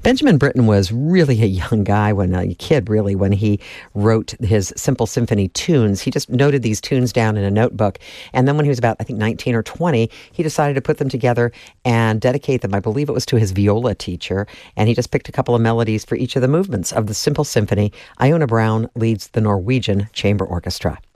Benjamin Britten was really a young guy, a kid really, when he wrote his Simple Symphony tunes. He just noted these tunes down in a notebook. And then when he was about, I think, 19 or 20, he decided to put them together and dedicate them, I believe it was to his viola teacher. And he just picked a couple of melodies for each of the movements of the Simple Symphony. Iona Brown leads the Norwegian Chamber Orchestra.